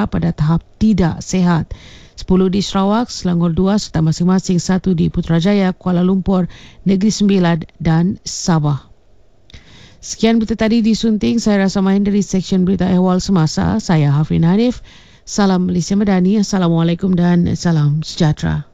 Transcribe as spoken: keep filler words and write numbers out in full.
Sumatera pada tahap tidak sihat. sepuluh di Sarawak, Selangor dua serta masing-masing satu di Putrajaya, Kuala Lumpur, Negeri Sembilan dan Sabah. Sekian berita tadi disunting. Saya Rasa Main dari Seksyen Berita Ehwal Semasa. Saya Hafrin Hanif. Salam Malaysia Madani. Assalamualaikum dan salam sejahtera.